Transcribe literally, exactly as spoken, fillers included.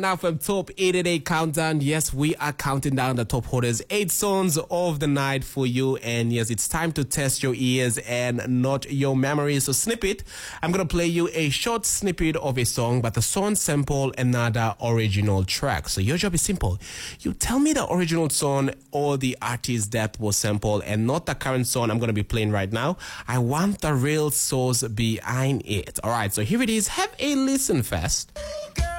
Now from Top eight eighty-eight Countdown, yes, we are counting down the top holders, eight songs of the night for you. And yes, it's time to test your ears and not your memory. So snippet, I'm going to play you a short snippet of a song, but the song sample another original track. So your job is simple. You tell me the original song or the artist that was sampled and not the current song I'm going to be playing right now. I want the real source behind it. All right, so here it is. Have a listen first.